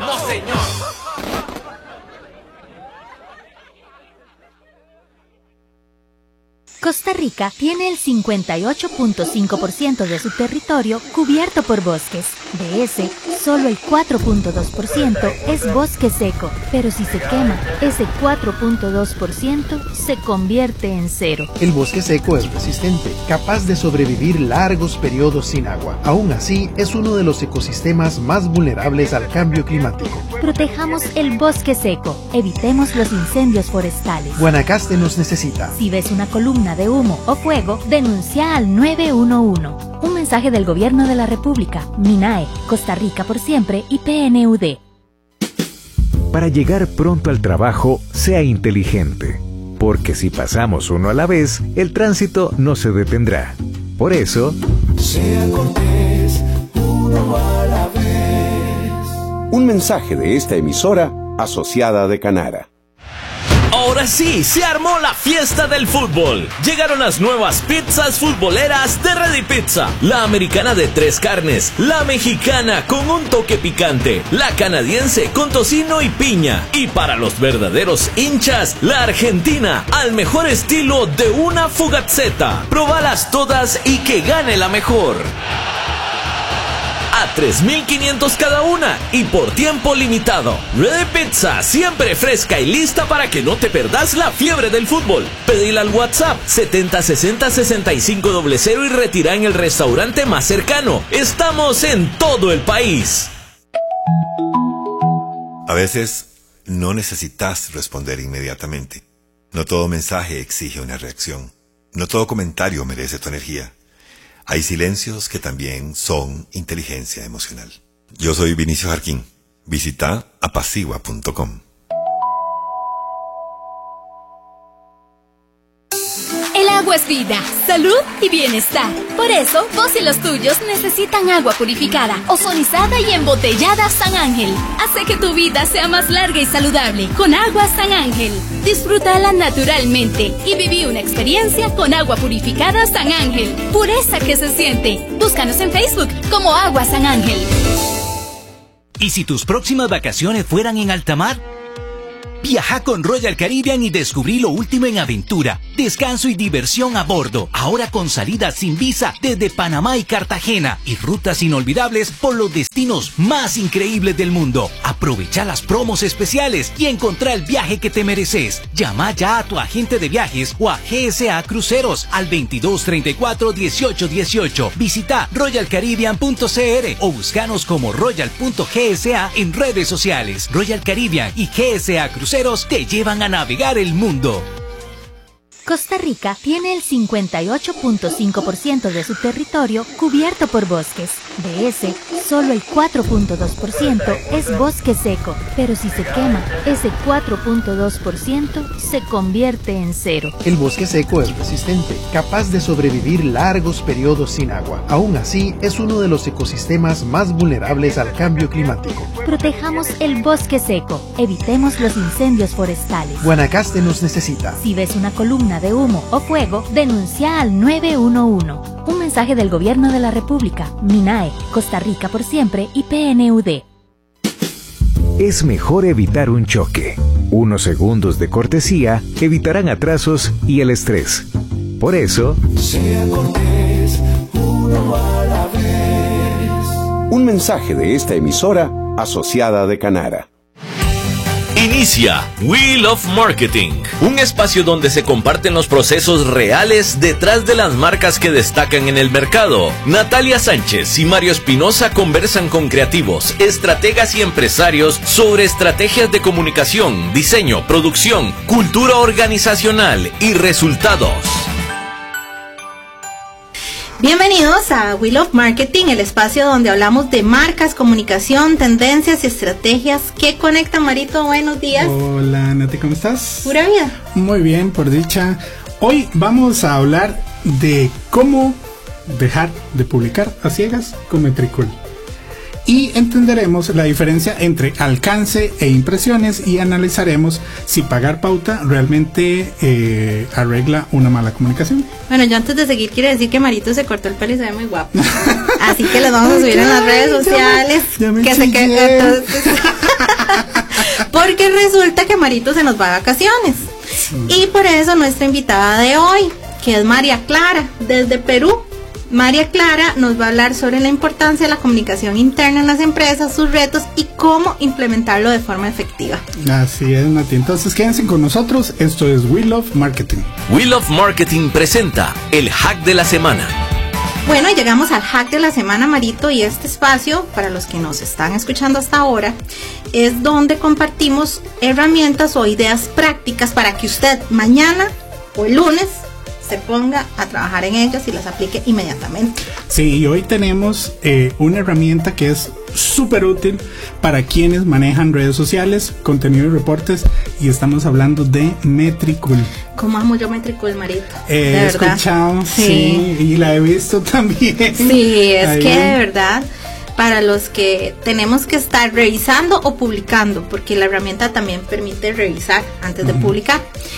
No, señor. Costa Rica tiene el 58.5% de su territorio cubierto por bosques. De ese, solo el 4.2% es bosque seco, pero si se quema, ese 4.2% se convierte en cero. El bosque seco es resistente, capaz de sobrevivir largos periodos sin agua. Aún así, es uno de los ecosistemas más vulnerables al cambio climático. Protejamos el bosque seco, evitemos los incendios forestales. Guanacaste nos necesita. Si ves una columna de humo o fuego, denuncia al 911. Un mensaje del Gobierno de la República, MINAE, Costa Rica por siempre y PNUD. Para llegar pronto al trabajo, sea inteligente, porque si pasamos uno a la vez, el tránsito no se detendrá. Por eso, sea cortés, uno a la vez. Un mensaje de esta emisora asociada de Canara. Ahora sí, se armó la fiesta del fútbol. Llegaron las nuevas pizzas futboleras de Ready Pizza. La americana de 3 carnes, la mexicana con un toque picante, la canadiense con tocino y piña. Y para los verdaderos hinchas, la argentina al mejor estilo de una fugazzetta. Probalas todas y que gane la mejor. A 3.500 cada una y por tiempo limitado. Ready Pizza, siempre fresca y lista para que no te perdas la fiebre del fútbol. Pedila al WhatsApp 7060-6500 y retira en el restaurante más cercano. Estamos en todo el país. A veces no necesitas responder inmediatamente. No todo mensaje exige una reacción. No todo comentario merece tu energía. Hay silencios que también son inteligencia emocional. Yo soy Vinicio Jarquín. Visita apacigua.com. El agua es vida, salud y bienestar. Por eso, vos y los tuyos necesitan agua purificada, ozonizada y embotellada San Ángel. Hace que tu vida sea más larga y saludable con agua San Ángel. Disfrútala naturalmente y viví una experiencia con agua purificada San Ángel. Pureza que se siente. Búscanos en Facebook como Agua San Ángel. ¿Y si tus próximas vacaciones fueran en alta mar? Viaja con Royal Caribbean y descubrí lo último en aventura, descanso y diversión a bordo. Ahora con salidas sin visa desde Panamá y Cartagena y rutas inolvidables por los destinos más increíbles del mundo. Aprovecha las promos especiales y encontrá el viaje que te mereces. Llama ya a tu agente de viajes o a GSA Cruceros al 2234-1818. Visita royalcaribbean.cr o búscanos como royal.gsa en redes sociales. Royal Caribbean y GSA Cruceros te llevan a navegar el mundo. Costa Rica tiene el 58.5% de su territorio cubierto por bosques. De ese, solo el 4.2% es bosque seco, pero si se quema, ese 4.2% se convierte en cero. El bosque seco es resistente, capaz de sobrevivir largos periodos sin agua. Aún así, es uno de los ecosistemas más vulnerables al cambio climático. Protejamos el bosque seco, evitemos los incendios forestales. Guanacaste nos necesita. Si ves una columna de humo o fuego, denuncia al 911. Un mensaje del Gobierno de la República, MINAE, Costa Rica por siempre y PNUD. es mejor evitar un choque. Unos segundos de cortesía evitarán atrasos y el estrés. Por eso, sea cortés, uno a la vez. Un mensaje de esta emisora asociada de Canara. Inicia Wheel of Marketing, un espacio donde se comparten los procesos reales detrás de las marcas que destacan en el mercado. Natalia Sánchez y Mario Espinosa conversan con creativos, estrategas y empresarios sobre estrategias de comunicación, diseño, producción, cultura organizacional y resultados. Bienvenidos a Wheel of Marketing, el espacio donde hablamos de marcas, comunicación, tendencias y estrategias que conectan. Marito, buenos días. Hola, Nati, ¿cómo estás? Pura vida. Muy bien, por dicha. Hoy vamos a hablar de cómo dejar de publicar a ciegas con Metricool. Y entenderemos la diferencia entre alcance e impresiones y analizaremos si pagar pauta realmente arregla una mala comunicación. Bueno, yo antes de seguir quiero decir que Marito se cortó el pelo y se ve muy guapo. Así que les vamos a subir en las redes sociales. Ya me que se quede. porque resulta que Marito se nos va de vacaciones. Y por eso nuestra invitada de hoy, que es María Clara, desde Perú. María Clara nos va a hablar sobre la importancia de la comunicación interna en las empresas, sus retos y cómo implementarlo de forma efectiva. Así es, Mati. Entonces quédense con nosotros. Esto es We Love Marketing. We Love Marketing presenta el hack de la semana. Bueno, llegamos al hack de la semana, Marito, y este espacio, para los que nos están escuchando hasta ahora, es donde compartimos herramientas o ideas prácticas para que usted mañana o el lunes se ponga a trabajar en ellas y las aplique inmediatamente. Sí, y hoy tenemos una herramienta que es súper útil para quienes manejan redes sociales, contenido y reportes, y estamos hablando de Metricool. ¿Cómo amo yo Metricool, Marito? He escuchado, sí, y la he visto también. Sí, es ahí. Que de verdad, para los que tenemos que estar revisando o publicando, porque la herramienta también permite revisar antes de publicar.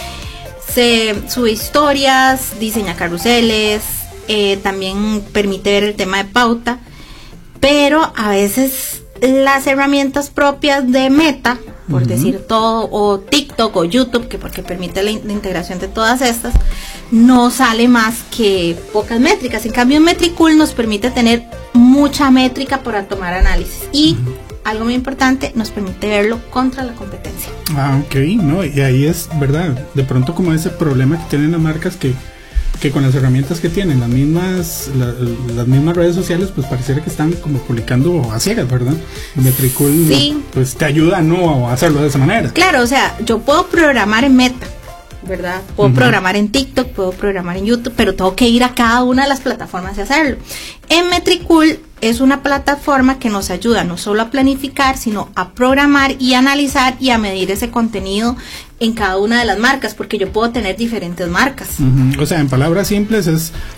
Se sube historias, diseña carruseles, también permite ver el tema de pauta, pero a veces las herramientas propias de Meta, por decir todo, o TikTok o YouTube, que porque permite la integración de todas estas, no sale más que pocas métricas. En cambio, Metricool nos permite tener mucha métrica para tomar análisis y algo muy importante, nos permite verlo contra la competencia. Ah, ok, no, y ahí es verdad, de pronto como ese problema que tienen las marcas que con las herramientas que tienen, las mismas redes sociales, pues pareciera que están como publicando a ciegas, ¿verdad? Metricool, sí, pues te ayuda a hacerlo de esa manera. Claro, o sea, yo puedo programar en Meta, ¿verdad? Puedo programar en TikTok, puedo programar en YouTube, pero tengo que ir a cada una de las plataformas y hacerlo. En Metricool es una plataforma que nos ayuda no solo a planificar, sino a programar y analizar y a medir ese contenido en cada una de las marcas, porque yo puedo tener diferentes marcas. O sea, en palabras simples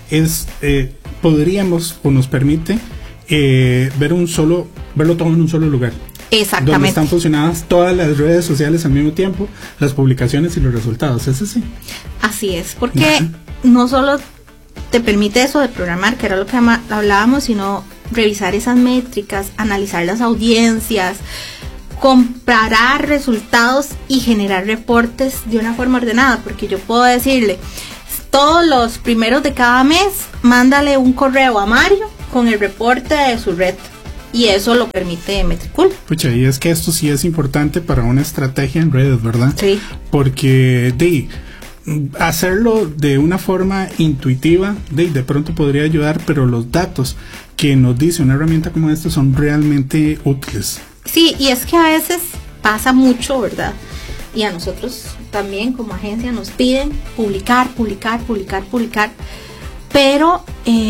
podríamos o nos permite verlo todo en un solo lugar. Exactamente. Donde están fusionadas todas las redes sociales al mismo tiempo, las publicaciones y los resultados, ¿es así? Así es, porque no solo te permite eso de programar, que era lo que hablábamos, sino revisar esas métricas, analizar las audiencias, comparar resultados y generar reportes de una forma ordenada, porque yo puedo decirle, todos los primeros de cada mes, mándale un correo a Mario con el reporte de su red. Y eso lo permite Metricool. Pucha, y es que esto sí es importante para una estrategia en redes, ¿verdad? Sí. Porque hacerlo de una forma intuitiva, de pronto podría ayudar, pero los datos que nos dice una herramienta como esta son realmente útiles. Sí, y es que a veces pasa mucho, ¿verdad? Y a nosotros también como agencia nos piden publicar, pero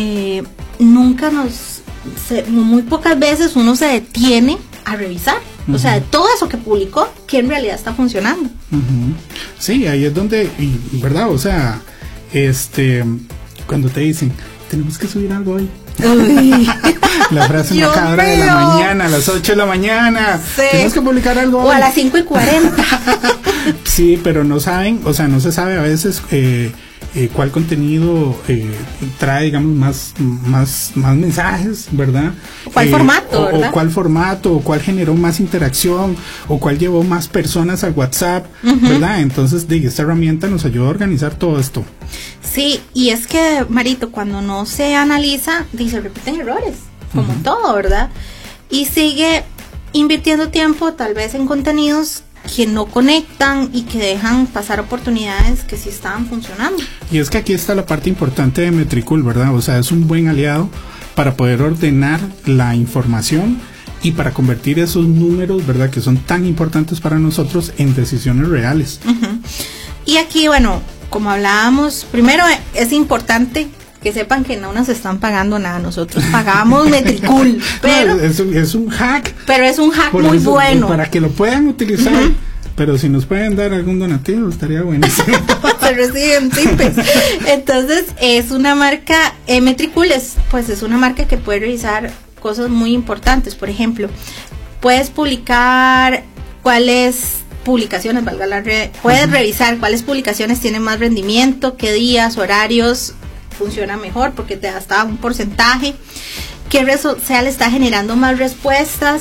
muy pocas veces uno se detiene a revisar, o sea, de todo eso que publicó, que en realidad está funcionando. Sí, ahí es donde, ¿verdad? O sea, cuando te dicen, tenemos que subir algo hoy. La frase macabra de la mañana, a las 8 de la mañana, sí. Tenemos que publicar algo hoy. O a las 5:40. Sí, pero no saben, o sea, no se sabe a veces cuál contenido trae, digamos, más mensajes, ¿verdad? ¿Cuál formato, verdad? O cuál formato, o cuál generó más interacción, o cuál llevó más personas al WhatsApp, ¿verdad? Entonces, esta herramienta nos ayuda a organizar todo esto. Sí, y es que, Marito, cuando no se analiza, se repiten errores, como todo, ¿verdad? Y sigue invirtiendo tiempo, tal vez en contenidos que no conectan y que dejan pasar oportunidades que sí estaban funcionando. Y es que aquí está la parte importante de Metricool, ¿verdad? O sea, es un buen aliado para poder ordenar la información y para convertir esos números, ¿verdad?, que son tan importantes para nosotros en decisiones reales. Y aquí, bueno, como hablábamos, primero es importante que sepan que no nos están pagando nada, nosotros pagamos Metricool, pero es un hack. Pero es un hack muy bueno. Para que lo puedan utilizar, pero si nos pueden dar algún donativo, estaría buenísimo. Se reciben tips. Entonces, es una marca, Metricool es una marca que puede revisar cosas muy importantes. Por ejemplo, puedes publicar cuáles publicaciones, puedes revisar cuáles publicaciones tienen más rendimiento, qué días, horarios funciona mejor, porque te da hasta un porcentaje, qué red social está generando más respuestas,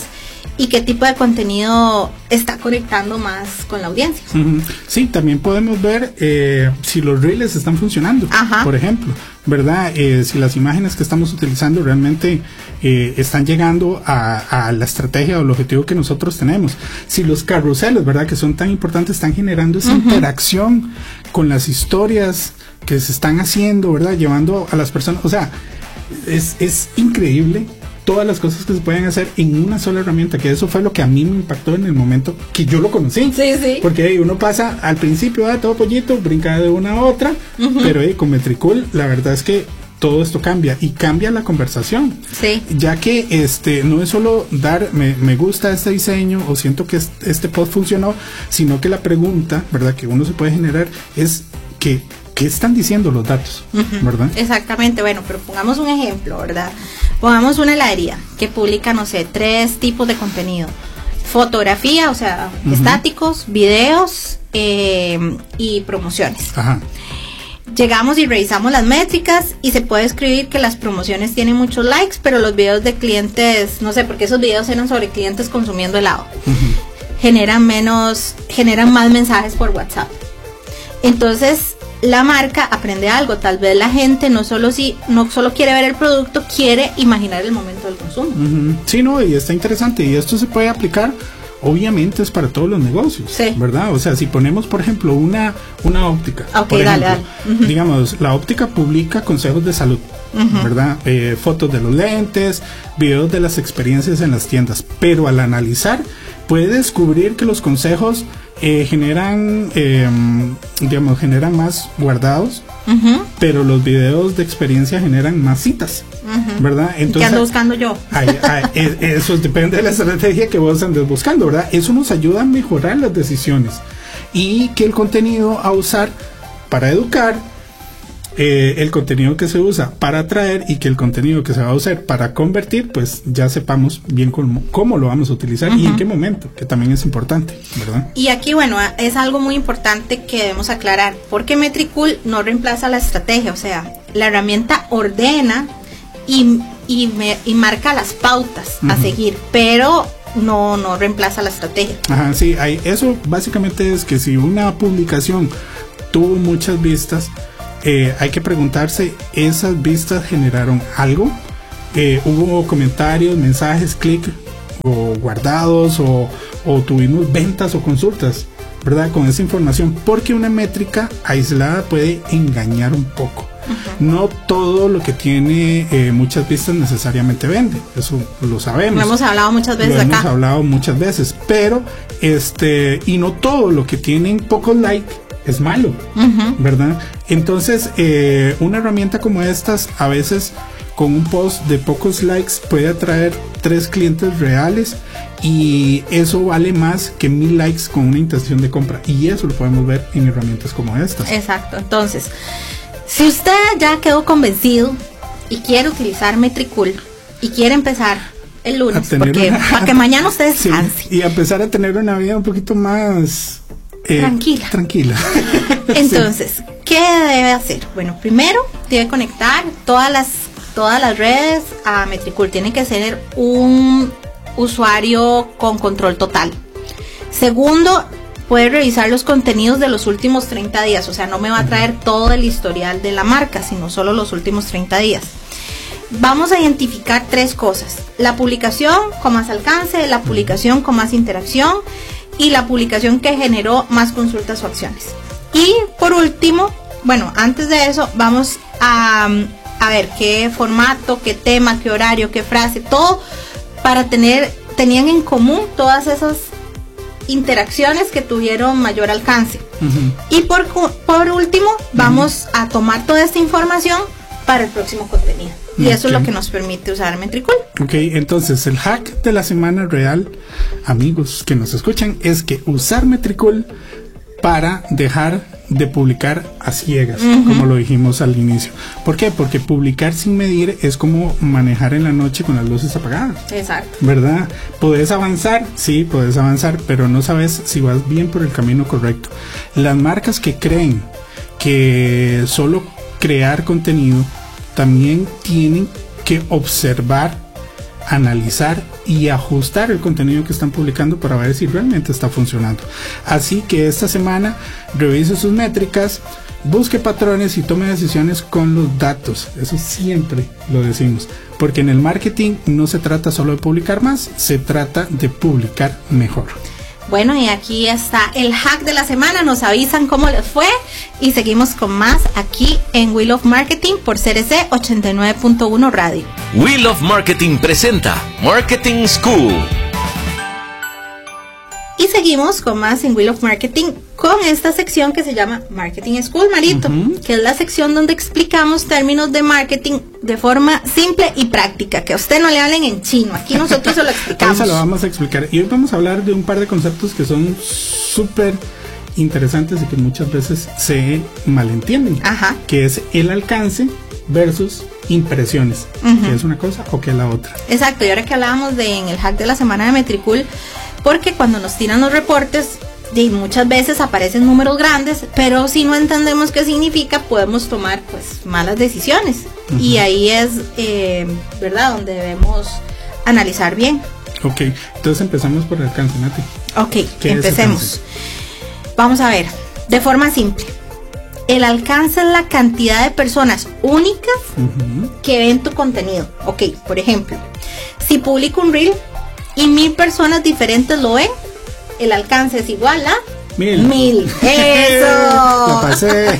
y qué tipo de contenido está conectando más con la audiencia. Sí, también podemos ver si los reels están funcionando, por ejemplo, ¿verdad? Si las imágenes que estamos utilizando realmente están llegando a la estrategia o el objetivo que nosotros tenemos. Si los carruseles, ¿verdad? Que son tan importantes, están generando esa interacción con las historias que se están haciendo, ¿verdad? Llevando a las personas, o sea, es increíble todas las cosas que se pueden hacer en una sola herramienta, que eso fue lo que a mí me impactó en el momento que yo lo conocí. Sí. Porque uno pasa al principio, todo pollito, brinca de una a otra, pero con Metricool la verdad es que todo esto cambia y cambia la conversación. Sí. Ya que no es solo dar me gusta este diseño o siento que este post funcionó, sino que la pregunta, ¿verdad?, que uno se puede generar es que ¿qué están diciendo los datos? ¿Verdad? Exactamente, bueno, pero pongamos un ejemplo, ¿verdad? Pongamos una heladería que publica, no sé, 3 tipos de contenido. Fotografía, o sea, estáticos, videos y promociones. Llegamos y revisamos las métricas y se puede escribir que las promociones tienen muchos likes, pero los videos de clientes, no sé, porque esos videos eran sobre clientes consumiendo helado, generan más mensajes por WhatsApp. Entonces, la marca aprende algo. Tal vez la gente no solo quiere ver el producto, quiere imaginar el momento del consumo. Sí, no, y está interesante. Y esto se puede aplicar, obviamente, es para todos los negocios, ¿verdad? O sea, si ponemos, por ejemplo, una óptica. Ok, dale. Digamos, la óptica publica consejos de salud, ¿verdad? Fotos de los lentes, videos de las experiencias en las tiendas. Pero al analizar, puede descubrir que los consejos generan más guardados, pero los videos de experiencia generan más citas, ¿verdad? Entonces, ¿qué ando buscando yo? Eso depende de la estrategia que vos andes buscando, ¿verdad? Eso nos ayuda a mejorar las decisiones y que el contenido a usar para educar, el contenido que se usa para atraer y que el contenido que se va a usar para convertir, pues ya sepamos bien cómo lo vamos a utilizar y en qué momento, que también es importante, ¿verdad? Y aquí, bueno, es algo muy importante que debemos aclarar, porque Metricool no reemplaza la estrategia, o sea, la herramienta ordena y marca las pautas a seguir, pero no reemplaza la estrategia. Sí, eso básicamente es que si una publicación tuvo muchas vistas, hay que preguntarse, ¿esas vistas generaron algo? ¿Hubo comentarios, mensajes, clic o guardados o tuvimos ventas o consultas, ¿verdad? Con esa información, porque una métrica aislada puede engañar un poco. No todo lo que tiene muchas vistas necesariamente vende, eso lo sabemos. Lo hemos hablado muchas veces acá. Pero y no todo lo que tienen pocos likes es malo, ¿verdad? Entonces, una herramienta como estas, a veces con un post de pocos likes puede atraer 3 clientes reales y eso vale más que 1000 likes con una intención de compra, y eso lo podemos ver en herramientas como estas. Exacto. Entonces, si usted ya quedó convencido y quiere utilizar Metricool y quiere empezar el lunes, para que mañana usted descanse, y empezar a tener una vida un poquito más tranquila. Entonces, ¿qué debe hacer? Bueno, primero debe conectar todas las redes a Metricool. Tiene que ser un usuario con control total. Segundo, puede revisar los contenidos de los últimos 30 días. O sea, no me va a traer todo el historial de la marca, sino solo los últimos 30 días. Vamos a identificar 3 cosas: la publicación con más alcance, la publicación con más interacción y la publicación que generó más consultas o acciones. Y por último, bueno, antes de eso, vamos a ver qué formato, qué tema, qué horario, qué frase, todo para tenían en común todas esas interacciones que tuvieron mayor alcance. Y por último, vamos a tomar toda esta información para el próximo contenido. Y eso es lo que nos permite usar Metricool. Ok, entonces el hack de la semana real, amigos que nos escuchan, es que usar Metricool para dejar de publicar a ciegas, como lo dijimos al inicio. ¿Por qué? Porque publicar sin medir es como manejar en la noche con las luces apagadas. Exacto. ¿Verdad? ¿Puedes avanzar? Sí, puedes avanzar, pero no sabes si vas bien por el camino correcto. Las marcas que creen que solo crear contenido también tienen que observar analizar y ajustar el contenido que están publicando para ver si realmente está funcionando. Así que esta semana revise sus métricas, busque patrones y tome decisiones con los datos. Eso siempre lo decimos, porque en el marketing no se trata solo de publicar más, se trata de publicar mejor. Bueno, y aquí está el hack de la semana. Nos avisan cómo les fue y seguimos con más aquí en Wheel of Marketing por CRC 89.1 Radio. Wheel of Marketing presenta Marketing School. Y seguimos con más en Wheel of Marketing con esta sección que se llama Marketing School, Marito, que es la sección donde explicamos términos de marketing de forma simple y práctica, que a usted no le hablen en chino, aquí nosotros se lo explicamos. Hoy se lo vamos a explicar y hoy vamos a hablar de un par de conceptos que son súper interesantes y que muchas veces se malentienden. Ajá. Que es el alcance versus impresiones, que es una cosa o que es la otra. Exacto, y ahora que hablábamos en el hack de la semana de Metricool, porque cuando nos tiran los reportes, muchas veces aparecen números grandes, pero si no entendemos qué significa, podemos tomar pues malas decisiones. Y ahí es, ¿verdad?, donde debemos analizar bien. Ok, entonces empezamos por el alcance, Nati. Ok, empecemos. Vamos a ver, de forma simple. El alcance es la cantidad de personas únicas que ven tu contenido. Ok, por ejemplo, si publico un reel y 1000 personas diferentes lo ven, el alcance es igual a 1000. ¡Eso! La pasé.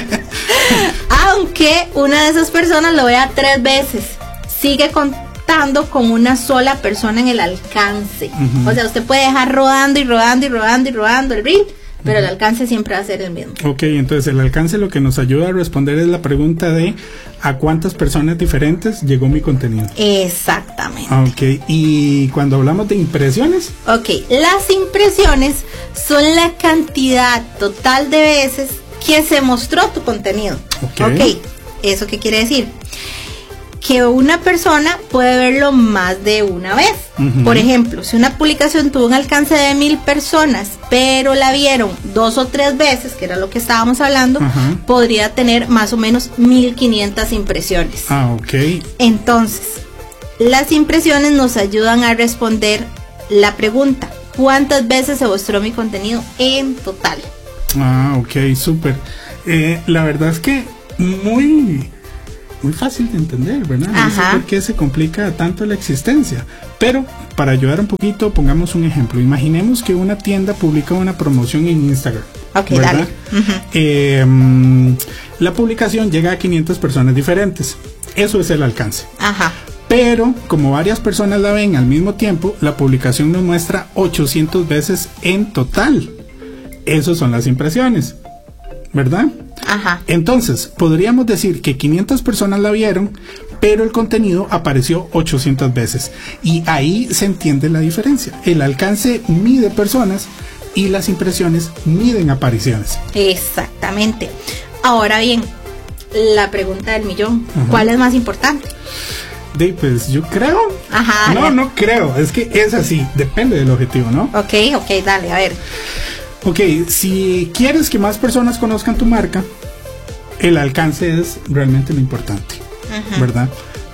Aunque una de esas personas lo vea 3 veces, sigue contando con una sola persona en el alcance. O sea, usted puede dejar rodando y rodando y rodando y rodando el reel, pero el alcance siempre va a ser el mismo. Ok, entonces el alcance lo que nos ayuda a responder es la pregunta de ¿a cuántas personas diferentes llegó mi contenido? Exactamente. Ok, y cuando hablamos de impresiones. Ok, las impresiones son la cantidad total de veces que se mostró tu contenido. Ok, ¿eso qué quiere decir? Que una persona puede verlo más de una vez. Por ejemplo, si una publicación tuvo un alcance de 1000 personas, pero la vieron 2 o 3 veces, que era lo que estábamos hablando, podría tener más o menos 1500 impresiones. Ok. Entonces, las impresiones nos ayudan a responder la pregunta: ¿cuántas veces se mostró mi contenido en total? Ok, súper. La verdad es que muy fácil de entender, ¿verdad? No sé por qué se complica tanto la existencia. Pero para ayudar un poquito, pongamos un ejemplo. Imaginemos que una tienda publica una promoción en Instagram. Ok, ¿verdad? Dale. La publicación llega a 500 personas diferentes. Eso es el alcance. Pero como varias personas la ven al mismo tiempo, la publicación nos muestra 800 veces en total. Esas son las impresiones, ¿verdad? Entonces, podríamos decir que 500 personas la vieron, pero el contenido apareció 800 veces. Y ahí se entiende la diferencia. El alcance mide personas y las impresiones miden apariciones. Exactamente. Ahora bien, la pregunta del millón, ¿cuál es más importante? Pues yo creo. No creo. Es que es así. Depende del objetivo, ¿no? Ok, dale, a ver. Ok, si quieres que más personas conozcan tu marca, el alcance es realmente lo importante, ¿verdad?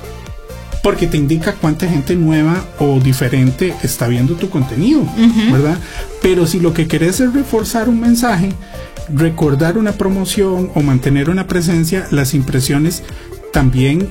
Porque te indica cuánta gente nueva o diferente está viendo tu contenido, ¿verdad? Pero si lo que querés es reforzar un mensaje, recordar una promoción o mantener una presencia, las impresiones también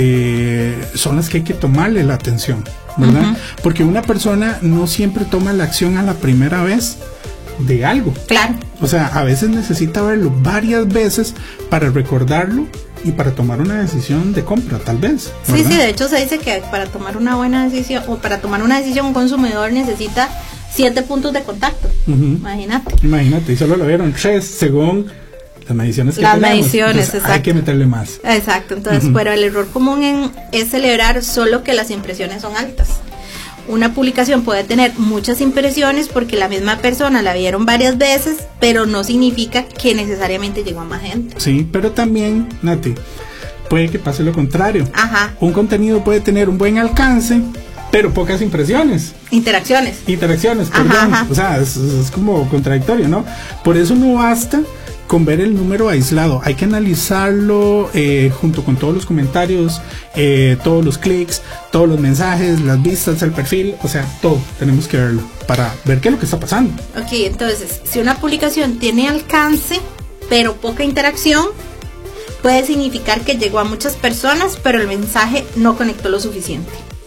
son las que hay que tomarle la atención, ¿verdad? Porque una persona no siempre toma la acción a la primera vez de algo. Claro. O sea, a veces necesita verlo varias veces para recordarlo y para tomar una decisión de compra, tal vez, ¿verdad? Sí, de hecho se dice que para tomar una buena decisión, o para tomar una decisión, un consumidor necesita 7 puntos de contacto. Imagínate, y solo lo vieron 3 según las mediciones que las tenemos. Mediciones, exacto. Hay que meterle más. Exacto, entonces, pero el error común es celebrar solo que las impresiones son altas. Una publicación puede tener muchas impresiones porque la misma persona la vieron varias veces, pero no significa que necesariamente llegó a más gente. Sí, pero también, Nati, puede que pase lo contrario. Un contenido puede tener un buen alcance, pero pocas impresiones. Interacciones, perdón. O sea, es como contradictorio, ¿no? Por eso no basta con ver el número aislado, hay que analizarlo junto con todos los comentarios, todos los clics, todos los mensajes, las vistas, el perfil, o sea, todo tenemos que verlo para ver qué es lo que está pasando. Ok, entonces, si una publicación tiene alcance, pero poca interacción, puede significar que llegó a muchas personas, pero el mensaje no conectó lo suficiente.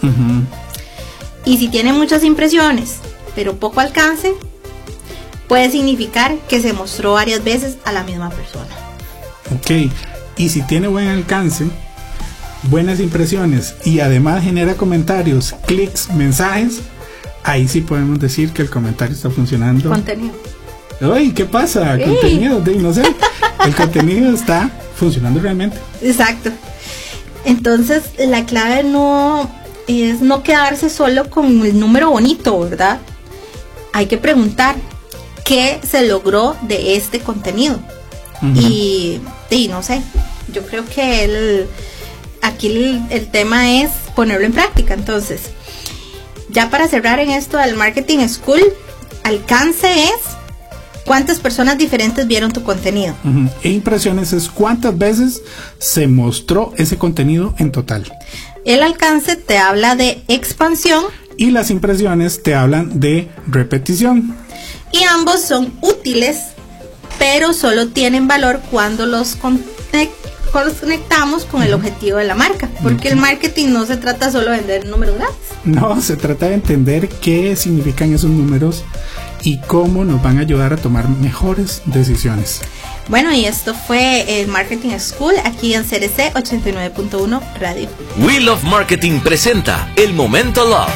Y si tiene muchas impresiones, pero poco alcance, puede significar que se mostró varias veces a la misma persona. Ok, y si tiene buen alcance, buenas impresiones y además genera comentarios, clics, mensajes, ahí sí podemos decir que el comentario está funcionando. Contenido. Uy, ¿qué pasa? Contenido, no sé. El contenido está funcionando realmente. Exacto. Entonces, la clave no es no quedarse solo con el número bonito, ¿verdad? Hay que preguntar qué se logró de este contenido. Y no sé, yo creo que aquí el tema es ponerlo en práctica. Entonces, ya para cerrar en esto del Marketing School, alcance es cuántas personas diferentes vieron tu contenido. E impresiones es cuántas veces se mostró ese contenido en total. El alcance te habla de expansión. Y las impresiones te hablan de repetición. Y ambos son útiles, pero solo tienen valor cuando los conectamos con el objetivo de la marca. Porque el marketing no se trata solo de vender números gratis. No, se trata de entender qué significan esos números y cómo nos van a ayudar a tomar mejores decisiones. Bueno, y esto fue el Marketing School aquí en CRC 89.1 Radio. We Love Marketing presenta El Momento Love.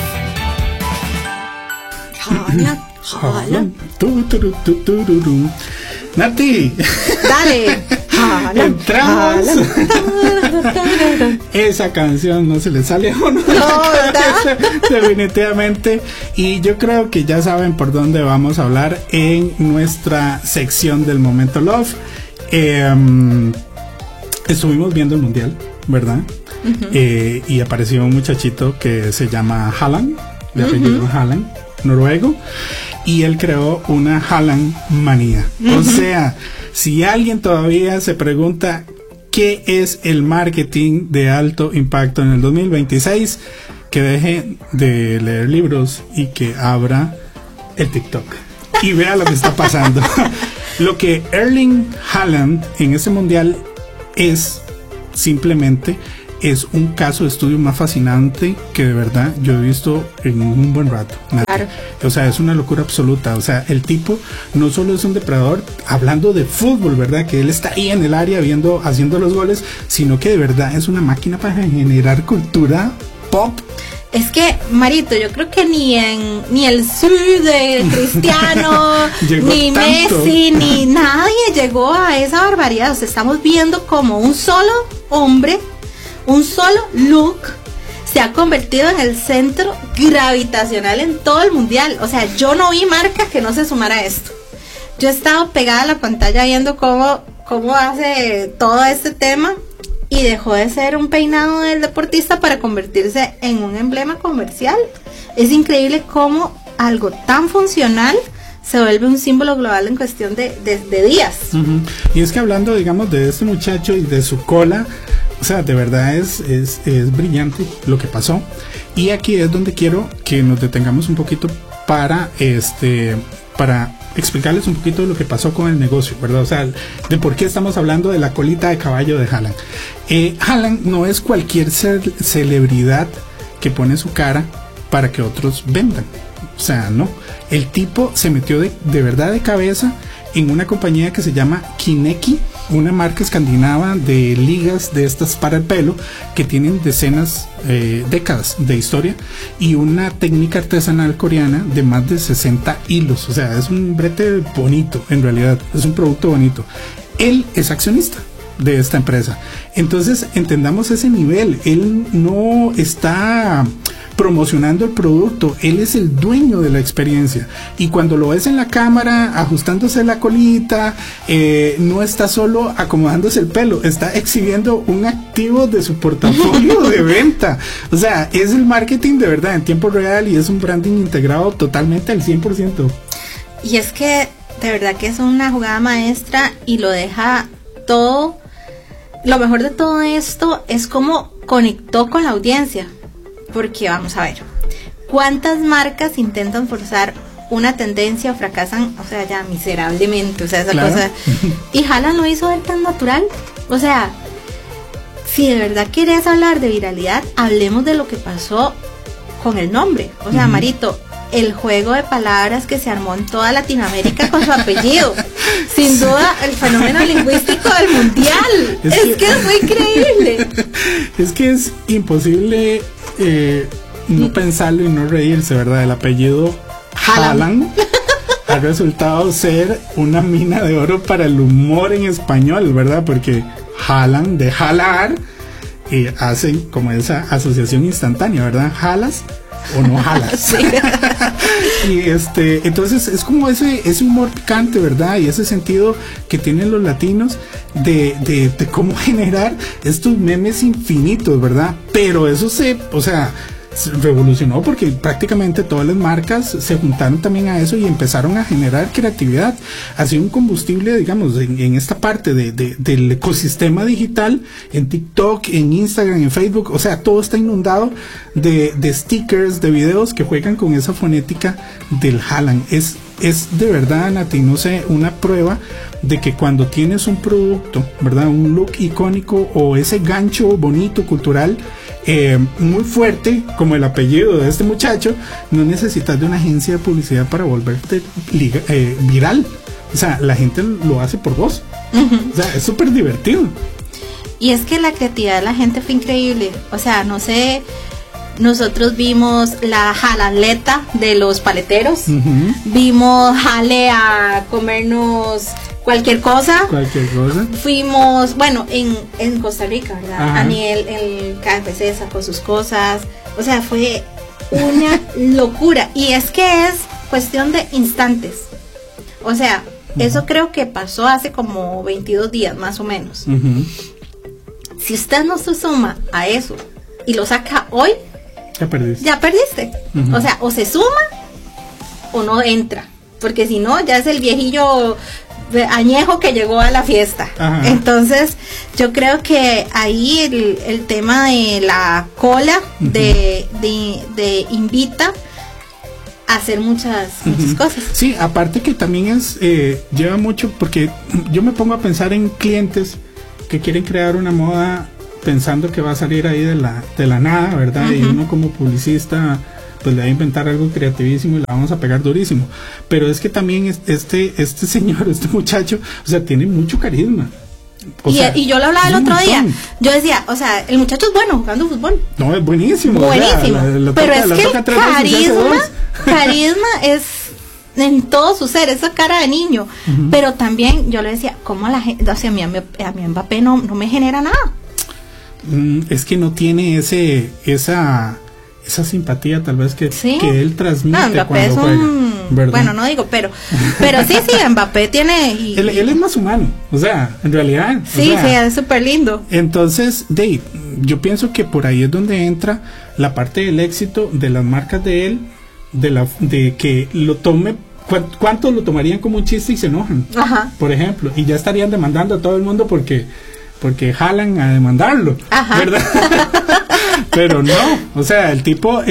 Nati, dale. Entramos. Esa canción no se le sale a uno. No, ¿verdad? Definitivamente. Y yo creo que ya saben por dónde vamos a hablar en nuestra sección del Momento Love. Estuvimos viendo el mundial, ¿verdad? Y apareció un muchachito que se llama Haaland, de apellido Haaland, noruego. Y él creó una Haaland manía. O sea, si alguien todavía se pregunta qué es el marketing de alto impacto en el 2026, que deje de leer libros y que abra el TikTok y vea lo que está pasando. Lo que Erling Haaland en ese mundial es simplemente es un caso de estudio más fascinante que de verdad yo he visto en un buen rato. Claro. O sea, es una locura absoluta. O sea, el tipo no solo es un depredador hablando de fútbol, ¿verdad? Que él está ahí en el área haciendo los goles, sino que de verdad es una máquina para generar cultura pop. Es que, Marito, yo creo que ni el sur de Cristiano, ni tanto. Messi, ni nadie llegó a esa barbaridad. O sea, estamos viendo como un solo hombre, un solo look se ha convertido en el centro gravitacional en todo el mundial. O sea, yo no vi marca que no se sumara a esto. Yo he estado pegada a la pantalla viendo cómo hace todo este tema y dejó de ser un peinado del deportista para convertirse en un emblema comercial. Es increíble cómo algo tan funcional se vuelve un símbolo global en cuestión de días. Y es que hablando, digamos, de este muchacho y de su cola, o sea, de verdad es brillante lo que pasó. Y aquí es donde quiero que nos detengamos un poquito para explicarles un poquito de lo que pasó con el negocio, ¿verdad? O sea, de por qué estamos hablando de la colita de caballo de Haaland. Haaland no es cualquier celebridad que pone su cara para que otros vendan. O sea, no. El tipo se metió de verdad de cabeza en una compañía que se llama Kineki, una marca escandinava de ligas de estas para el pelo que tienen décadas de historia y una técnica artesanal coreana de más de 60 hilos. O sea, es un brete bonito, en realidad, es un producto bonito. Él es accionista de esta empresa. Entonces, entendamos ese nivel. Él no está promocionando el producto, él es el dueño de la experiencia. Y cuando lo ves en la cámara ajustándose la colita, no está solo acomodándose el pelo, está exhibiendo un activo de su portafolio de venta. O sea, es el marketing de verdad en tiempo real y es un branding integrado totalmente al 100%. Y es que de verdad que es una jugada maestra y lo deja todo. Lo mejor de todo esto es cómo conectó con la audiencia, porque vamos a ver, ¿cuántas marcas intentan forzar una tendencia o fracasan, o sea, ya miserablemente, o sea, esa cosa? Y Haaland lo hizo ver tan natural. O sea, si de verdad quieres hablar de viralidad, hablemos de lo que pasó con el nombre. O sea, Marito, el juego de palabras que se armó en toda Latinoamérica con su apellido. Sin duda, el fenómeno lingüístico del mundial. Es que es muy increíble. Es que es imposible no pensarlo y no reírse, ¿verdad? El apellido Haaland ha resultado ser una mina de oro para el humor en español, ¿verdad? Porque Haaland, de jalar, hacen como esa asociación instantánea, ¿verdad? ¿Jalas o no jalas? Sí. Y entonces es como ese humor picante, ¿verdad? Y ese sentido que tienen los latinos de cómo generar estos memes infinitos, ¿verdad? Pero eso se revolucionó porque prácticamente todas las marcas se juntaron también a eso y empezaron a generar creatividad. Ha sido un combustible, digamos, en esta parte del ecosistema digital, en TikTok, en Instagram, en Facebook. O sea, todo está inundado de stickers, de videos que juegan con esa fonética del Haaland. Es de verdad, Nati, no sé, una prueba de que cuando tienes un producto, ¿verdad? Un look icónico o ese gancho bonito, cultural, muy fuerte, como el apellido de este muchacho, no necesitas de una agencia de publicidad para volverte viral. O sea, la gente lo hace por vos. O sea, es súper divertido. Y es que la creatividad de la gente fue increíble. O sea, no sé, nosotros vimos la jalaleta de los paleteros, vimos jale a comernos cualquier cosa. Fuimos, bueno, en Costa Rica, ¿verdad? Ajá. Aniel, el KFC sacó sus cosas. O sea, fue una locura. Y es que es cuestión de instantes. O sea, eso creo que pasó hace como 22 días, más o menos. Si usted no se suma a eso y lo saca hoy, ya perdiste. O sea, o se suma o no entra. Porque si no, ya es el viejillo añejo que llegó a la fiesta. Ajá. Entonces yo creo que ahí el tema de la cola de invita a hacer muchas cosas. Sí, aparte que también lleva mucho, porque yo me pongo a pensar en clientes que quieren crear una moda pensando que va a salir ahí de la nada, ¿verdad? Y uno como publicista pues le va a inventar algo creativísimo y la vamos a pegar durísimo. Pero es que también este señor, este muchacho, o sea, tiene mucho carisma. Y yo lo hablaba el otro día. Yo decía, o sea, el muchacho es bueno jugando fútbol. No, es buenísimo. Buenísimo. Pero es que el carisma es en todo su ser, esa cara de niño. Pero también yo le decía, ¿cómo la gente? O sea, a mí Mbappé no me genera nada. Es que no tiene esa simpatía tal vez que él transmite. No, Mbappé es bueno, no digo, pero sí, Mbappé tiene él es más humano, o sea, en realidad. Sí, es súper lindo. Entonces, Dave, yo pienso que por ahí es donde entra la parte del éxito de las marcas de él, de que lo tome. ¿Cuántos lo tomarían como un chiste y se enojan? Ajá. Por ejemplo, y ya estarían demandando a todo el mundo porque jalan a demandarlo. Ajá. ¿Verdad? Pero no, o sea, el tipo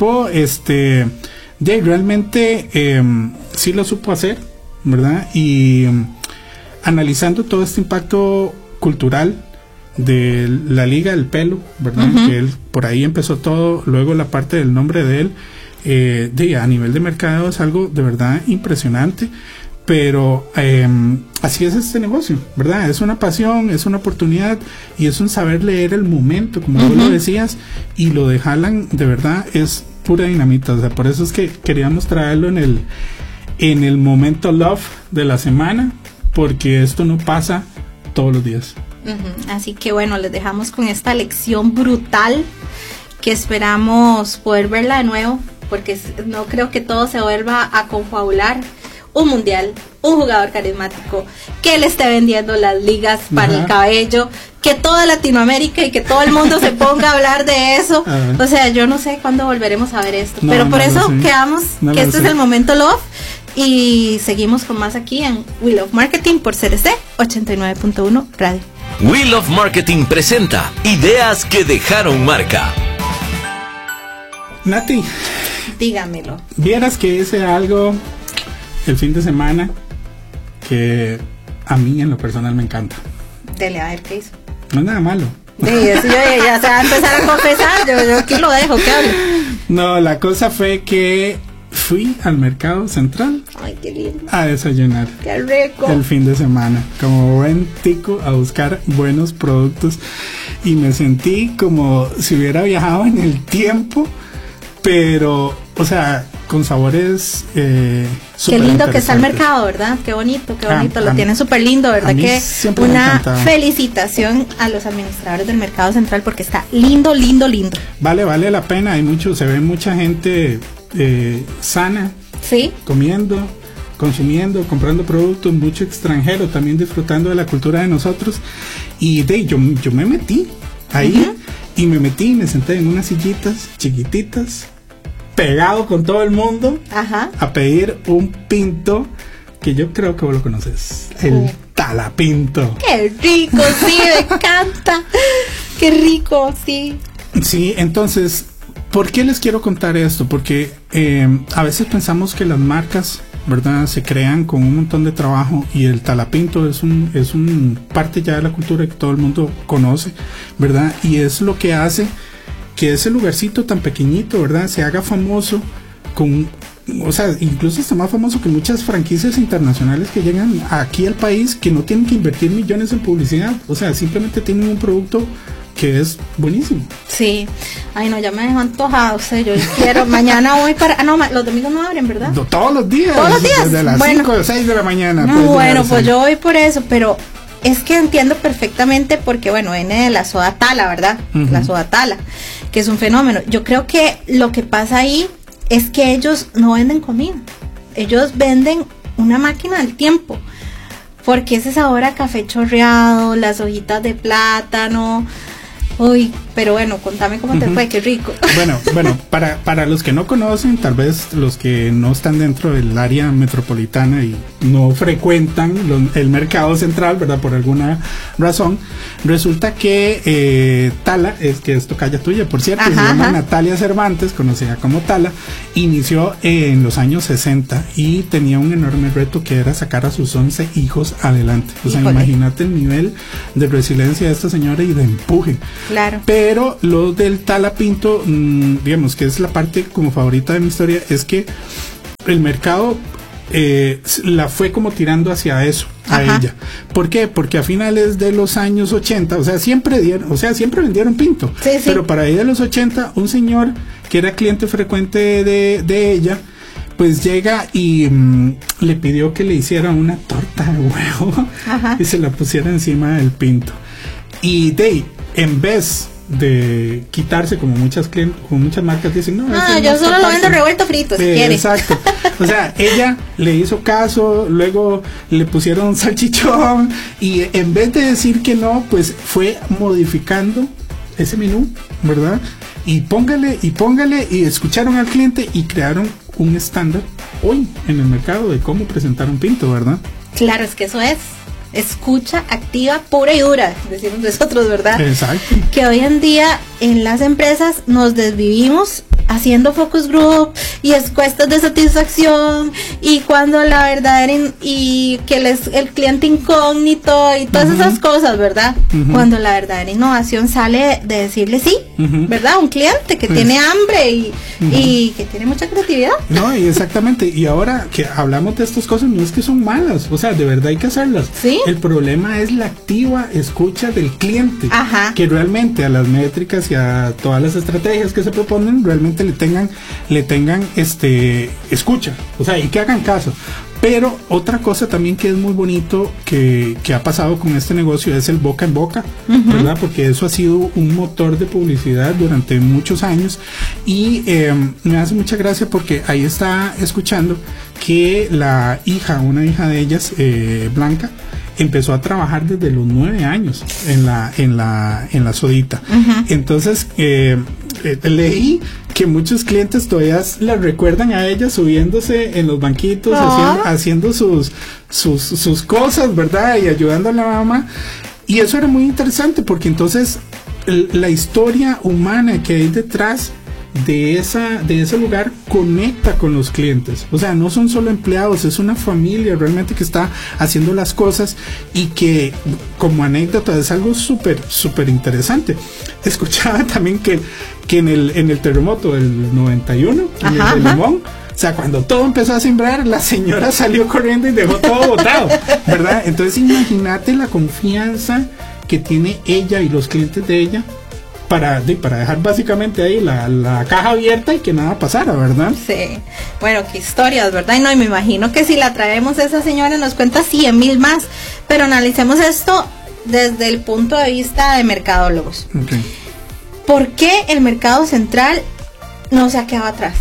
realmente sí lo supo hacer, ¿verdad? Y analizando todo este impacto cultural de la Liga del Pelo, ¿verdad? Que él, por ahí empezó todo, luego la parte del nombre de él, a nivel de mercado es algo de verdad impresionante. Pero así es este negocio, ¿verdad? Es una pasión, es una oportunidad y es un saber leer el momento, como tú lo decías, y lo de Haaland de verdad es pura dinamita. O sea, por eso es que queríamos traerlo en el momento love de la semana, porque esto no pasa todos los días. Así que bueno, les dejamos con esta lección brutal que esperamos poder verla de nuevo, porque no creo que todo se vuelva a confabular. Un mundial, un jugador carismático, que le esté vendiendo las ligas para el cabello, que toda Latinoamérica y que todo el mundo se ponga a hablar de eso. O sea, yo no sé cuándo volveremos a ver esto, pero por eso quedamos que este es el momento love Y seguimos con más aquí en We Love Marketing por CRC 89.1 Radio. We Love Marketing presenta ideas que dejaron marca. Nati, dígamelo. Vieras que hice algo el fin de semana que a mí en lo personal me encanta. Dele, a ver qué hizo. No es nada malo. Sí, eso ya se va a empezar a confesar. Yo aquí lo dejo, que hable. No, la cosa fue que fui al mercado central. Ay, qué lindo. A desayunar. Qué rico. El fin de semana, como buen tico, a buscar buenos productos. Y me sentí como si hubiera viajado en el tiempo, pero, o sea, con sabores qué lindo que está el mercado, ¿verdad? Qué bonito, lo tienen súper lindo, ¿verdad? Que una felicitación a los administradores del mercado central porque está lindo. Vale la pena, se ve mucha gente sana, ¿sí? Comiendo, consumiendo, comprando productos, mucho extranjero también disfrutando de la cultura de nosotros. Y yo me metí ahí, y me senté en unas sillitas chiquititas, pegado con todo el mundo, a pedir un pinto que yo creo que vos lo conoces, el Talapinto. ¡Qué rico! Sí, me encanta. ¡Qué rico! Sí. Sí, entonces, ¿por qué les quiero contar esto? Porque a veces pensamos que las marcas, ¿verdad?, se crean con un montón de trabajo, y el Talapinto es un parte ya de la cultura que todo el mundo conoce, ¿verdad? Y es lo que hace que ese lugarcito tan pequeñito, ¿verdad?, se haga famoso o sea, incluso está más famoso que muchas franquicias internacionales que llegan aquí al país, que no tienen que invertir millones en publicidad, o sea, simplemente tienen un producto que es buenísimo. Sí. Ay, no, ya me dejó antojado. O sea, yo quiero. Mañana voy para. No, los domingos no abren, ¿verdad? Todos los días. Desde las 5 o 6 de la mañana. Bueno, pues yo voy por eso, pero es que entiendo perfectamente porque, bueno, viene de la soda Tala, ¿verdad? La soda Tala, que es un fenómeno. Yo creo que lo que pasa ahí es que ellos no venden comida. Ellos venden una máquina del tiempo. Porque ese sabor a café chorreado, las hojitas de plátano. Uy, pero bueno, contame cómo te fue, qué rico. Bueno, para los que no conocen, tal vez los que no están dentro del área metropolitana y no frecuentan el mercado central, ¿verdad?, por alguna razón, resulta que Tala, que es tocaya tuya, por cierto, se llama Natalia Cervantes, conocida como Tala, inició en los años 60 y tenía un enorme reto que era sacar a sus 11 hijos adelante. O sea, imagínate el nivel de resiliencia de esta señora y de empuje. Claro. Pero lo del Talapinto, digamos que es la parte como favorita de mi historia, es que el mercado la fue como tirando hacia eso, a ella. ¿Por qué? Porque a finales de los años 80, o sea, siempre vendieron pinto. Sí. Pero para ahí de los 80, un señor que era cliente frecuente de ella, pues llega y le pidió que le hiciera una torta de huevo y se la pusiera encima del pinto. Y en vez de quitarse, como muchas marcas dicen, yo solo lo vendo revuelto frito, si quiere. Exacto. O sea, ella le hizo caso, luego le pusieron salchichón, y en vez de decir que no, pues fue modificando ese menú, ¿verdad? Y póngale, y escucharon al cliente y crearon un estándar hoy en el mercado de cómo presentar un pinto, ¿verdad? Claro, es que eso es escucha activa, pura y dura, decimos nosotros, ¿verdad? Exacto. Que hoy en día en las empresas nos desvivimos haciendo focus group y encuestas de satisfacción, y cuando la verdad y que el cliente incógnito y todas esas cosas, ¿verdad? Cuando la verdadera innovación sale de decirle sí, ¿verdad? Un cliente que tiene hambre y que tiene mucha creatividad. No, y exactamente. Y ahora que hablamos de estas cosas, no es que son malas, o sea, de verdad hay que hacerlas. ¿Sí? El problema es la activa escucha del cliente, que realmente a las métricas y a todas las estrategias que se proponen realmente le tengan escucha, o sea, y que hagan caso. Pero otra cosa también que es muy bonito que ha pasado con este negocio es el boca en boca, ¿verdad? Porque eso ha sido un motor de publicidad durante muchos años, y me hace mucha gracia porque ahí está escuchando que una hija de ellas, Blanca, empezó a trabajar desde los 9 años en la sodita. Entonces leí que muchos clientes todavía la recuerdan a ella subiéndose en los banquitos, haciendo sus cosas, ¿verdad? Y ayudando a la mamá. Y eso era muy interesante porque entonces la historia humana que hay detrás de ese lugar conecta con los clientes. O sea, no son solo empleados, es una familia realmente que está haciendo las cosas y que, como anécdota, es algo súper, súper interesante. Escuchaba también que en el terremoto del 91, en el de Limón, o sea, cuando todo empezó a sembrar, la señora salió corriendo y dejó todo botado, ¿verdad? Entonces imagínate la confianza que tiene ella y los clientes de ella para dejar básicamente ahí la caja abierta y que nada pasara, ¿verdad? Sí, bueno, qué historias, ¿verdad? Y me imagino que si la traemos, esa señora nos cuenta 100,000 más, pero analicemos esto desde el punto de vista de mercadólogos. Okay. ¿Por qué el mercado central no se ha quedado atrás?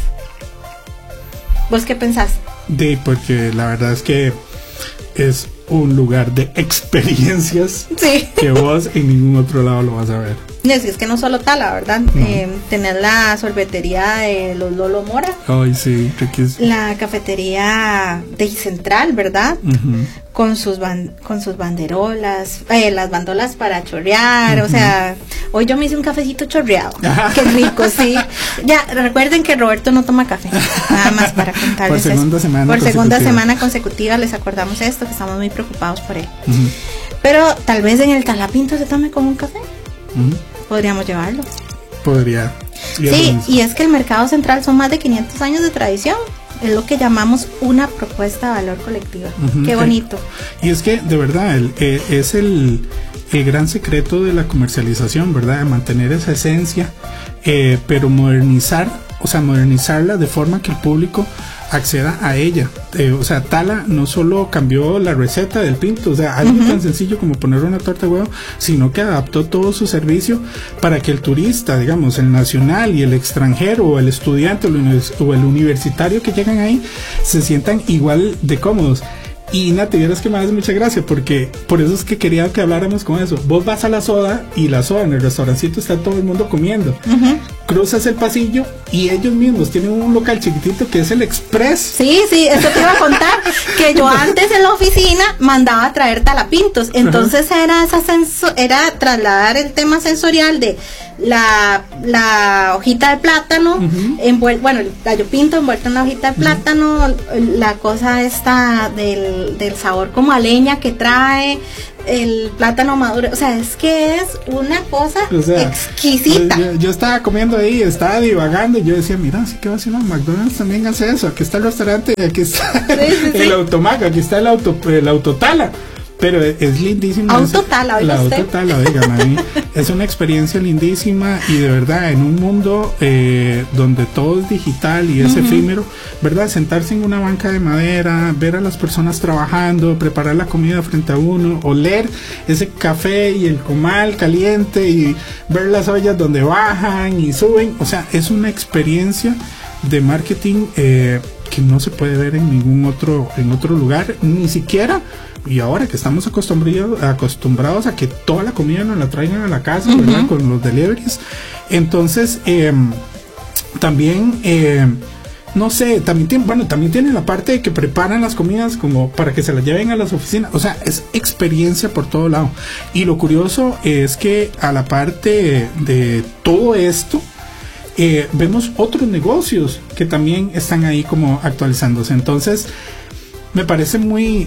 ¿Vos qué pensás? Porque la verdad es que es un lugar de experiencias que vos en ningún otro lado lo vas a ver. Es que no solo Tala, ¿verdad? Tener la sorbetería de los Lolo Mora. Ay, sí, riquísimo. La cafetería de Central, ¿verdad? Con sus banderolas, las bandolas para chorrear, o sea, hoy yo me hice un cafecito chorreado. Qué rico, sí. Ya, recuerden que Roberto no toma café, nada más para contarles Por segunda semana consecutiva les acordamos esto, que estamos muy preocupados por él. Pero tal vez en el Talapinto se tome como un café. Podríamos llevarlo. Podría. Sí, y es que el mercado central son más de 500 años de tradición. Es lo que llamamos una propuesta de valor colectiva. Qué bonito. Y es que, de verdad, es el gran secreto de la comercialización, ¿verdad? De mantener esa esencia, pero modernizarla de forma que el público acceda a ella. O sea, Tala no solo cambió la receta del pinto, o sea, algo tan sencillo como poner una torta de huevo, sino que adaptó todo su servicio para que el turista, digamos, el nacional y el extranjero, o el estudiante o el universitario que llegan ahí, se sientan igual de cómodos. Y Nati, vieras que me hace mucha gracia, porque por eso es que quería que habláramos con eso. Vos vas a la soda, y la soda en el restaurancito está todo el mundo comiendo. Cruzas el pasillo y ellos mismos tienen un local chiquitito que es el Express. Sí, eso te iba a contar, que yo antes en la oficina mandaba a traer talapintos. Entonces era trasladar el tema sensorial de la hojita de plátano, el gallo pinto envuelto en la hojita de plátano, la cosa esta del sabor como a leña que trae, el plátano maduro, o sea, es que es una cosa exquisita. Yo estaba comiendo ahí, estaba divagando y yo decía, mira, sí que va a ser McDonald's también hace eso, aquí está el restaurante, aquí está el Automac, aquí está el Autotala. Pero es lindísima. Autotala, oigan, a mí es una experiencia lindísima, y de verdad, en un mundo donde todo es digital y es efímero, ¿verdad? Sentarse en una banca de madera, ver a las personas trabajando, preparar la comida frente a uno, oler ese café y el comal caliente y ver las ollas donde bajan y suben, o sea, es una experiencia de marketing que no se puede ver en ningún otro lugar, ni siquiera. Y ahora que estamos acostumbrados a que toda la comida nos la traigan a la casa, ¿verdad? Con los deliveries. Entonces, también, no sé, también tiene la parte de que preparan las comidas como para que se las lleven a las oficinas. O sea, es experiencia por todo lado. Y lo curioso es que a la parte de todo esto, vemos otros negocios que también están ahí como actualizándose. Entonces, me parecía muy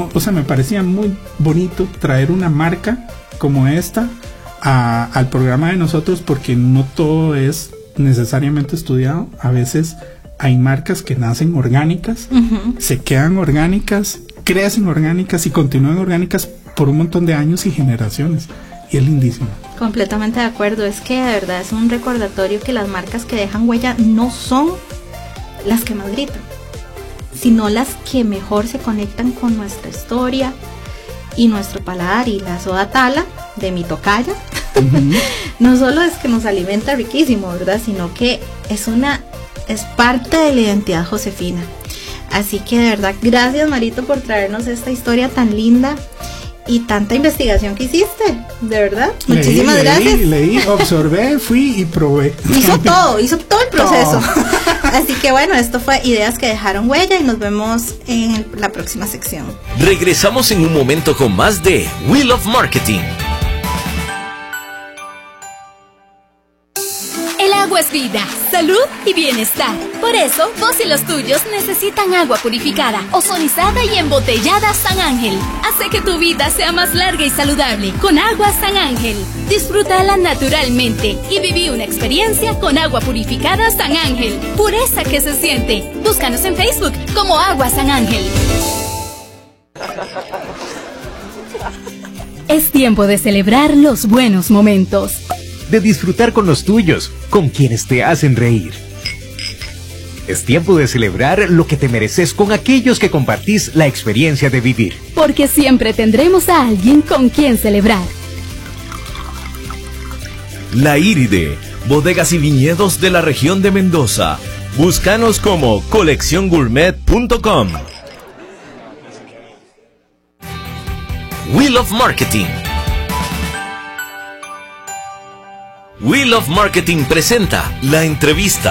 bonito traer una marca como esta al programa de nosotros, porque no todo es necesariamente estudiado. A veces hay marcas que nacen orgánicas, se quedan orgánicas, crecen orgánicas y continúan orgánicas por un montón de años y generaciones. Y es lindísimo. Completamente de acuerdo. Es que de verdad es un recordatorio que las marcas que dejan huella no son las que más gritan, sino las que mejor se conectan con nuestra historia y nuestro paladar. Y la soda Tala de mi tocaya no solo es que nos alimenta riquísimo, ¿verdad? Sino que es parte de la identidad josefina. Así que de verdad, gracias Marito por traernos esta historia tan linda. y tanta investigación que hiciste, de verdad. Muchísimas gracias. Leí, observé, fui y probé. Hizo todo el proceso. Así que bueno, esto fue Ideas que dejaron huella y nos vemos en la próxima sección. Regresamos en un momento con más de We Love Marketing. El agua es vida, salud y bienestar. Por eso, vos y los tuyos necesitan agua purificada, ozonizada y embotellada San Ángel. Hace que tu vida sea más larga y saludable con agua San Ángel. Disfrútala naturalmente y viví una experiencia con agua purificada San Ángel. Pureza que se siente. Búscanos en Facebook como Agua San Ángel. Es tiempo de celebrar los buenos momentos. De disfrutar con los tuyos, con quienes te hacen reír. Es tiempo de celebrar lo que te mereces con aquellos que compartís la experiencia de vivir. Porque siempre tendremos a alguien con quien celebrar. La Iride, bodegas y viñedos de la región de Mendoza. Búscanos como colecciongourmet.com. We Love Marketing. We Love Marketing presenta la entrevista.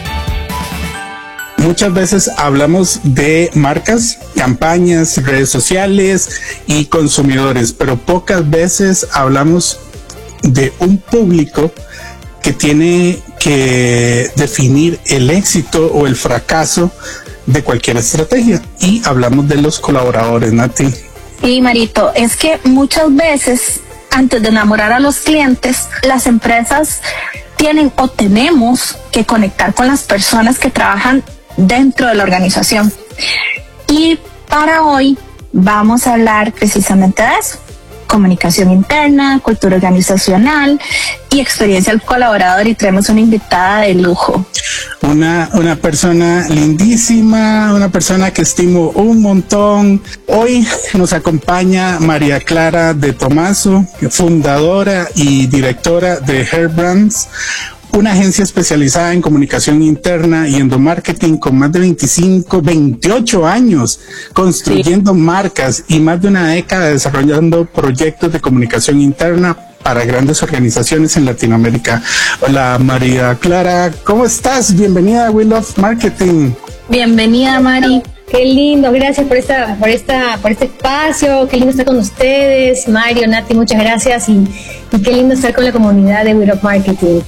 Muchas veces hablamos de marcas, campañas, redes sociales y consumidores, pero pocas veces hablamos de un público que tiene que definir el éxito o el fracaso de cualquier estrategia. Y hablamos de los colaboradores, Nati. Sí, Marito, es que muchas veces, antes de enamorar a los clientes, las empresas tienen o tenemos que conectar con las personas que trabajan dentro de la organización. Y para hoy vamos a hablar precisamente de eso: comunicación interna, cultura organizacional y experiencia del colaborador, y traemos una invitada de lujo. Una persona lindísima, una persona que estimo un montón. Hoy nos acompaña María Clara de Tomaso, fundadora y directora de Hairbrands, una agencia especializada en comunicación interna y endomarketing con más de 28 años construyendo marcas y más de una década desarrollando proyectos de comunicación interna para grandes organizaciones en Latinoamérica. Hola María Clara, ¿cómo estás? Bienvenida a We Love Marketing. Bienvenida, Mari. Qué lindo, gracias por este espacio, qué lindo estar con ustedes, Mario, Nati, muchas gracias, y qué lindo estar con la comunidad de We Love Marketing.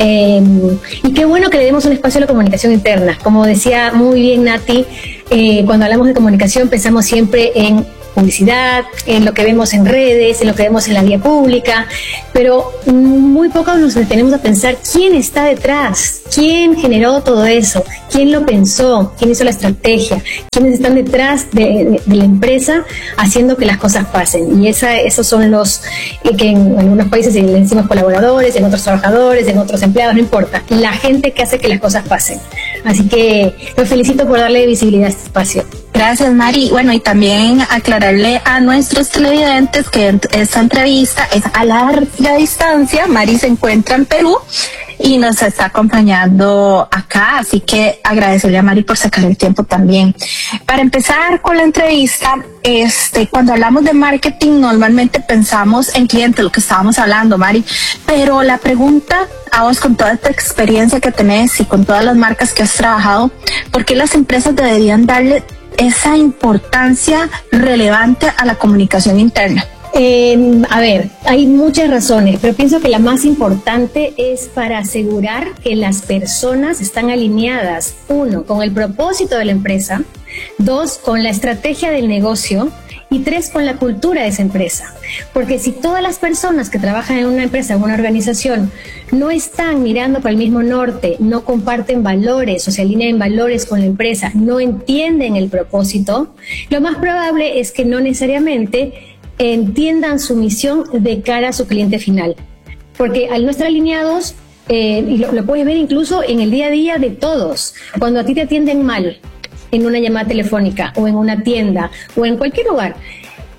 Y qué bueno que le demos un espacio a la comunicación interna. Como decía muy bien Nati, cuando hablamos de comunicación pensamos siempre en publicidad, en lo que vemos en redes, en lo que vemos en la vía pública, pero muy poco nos detenemos a pensar quién está detrás, quién generó todo eso, quién lo pensó, quién hizo la estrategia, quiénes están detrás de la empresa haciendo que las cosas pasen. Y esos son los que en algunos países le decimos colaboradores, en otros trabajadores, en otros empleados, no importa, la gente que hace que las cosas pasen. Así que los felicito por darle visibilidad a este espacio. Gracias, Mari. Bueno, y también aclararle a nuestros televidentes que esta entrevista es a larga distancia. Mari se encuentra en Perú y nos está acompañando acá, así que agradecerle a Mari por sacar el tiempo también. Para empezar con la entrevista, cuando hablamos de marketing normalmente pensamos en clientes, lo que estábamos hablando, Mari, pero la pregunta a vos, con toda esta experiencia que tenés y con todas las marcas que has trabajado, ¿por qué las empresas deberían darle esa importancia relevante a la comunicación interna? A ver, hay muchas razones, pero pienso que la más importante es para asegurar que las personas están alineadas, 1, con el propósito de la empresa, 2, con la estrategia del negocio, y 3, con la cultura de esa empresa. Porque si todas las personas que trabajan en una empresa, en una organización, no están mirando para el mismo norte, no comparten valores o se alinean en valores con la empresa, no entienden el propósito, lo más probable es que no necesariamente entiendan su misión de cara a su cliente final. Porque al no estar alineados, y lo puedes ver incluso en el día a día de todos, cuando a ti te atienden mal en una llamada telefónica o en una tienda o en cualquier lugar,